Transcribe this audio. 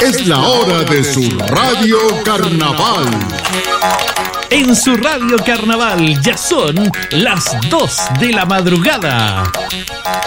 Es la hora de su Radio Carnaval. En su Radio Carnaval ya son las 2 de la madrugada.